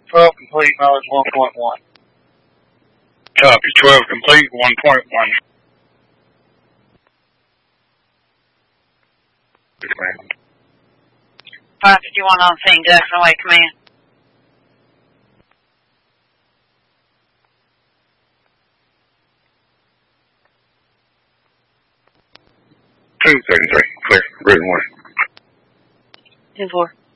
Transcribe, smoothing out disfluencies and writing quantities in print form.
12 complete, mileage 1.1. Copy, 12 complete, 1.1. 551 on scene, Jackson Way, command. Two 33, clear, route 1. 10-4.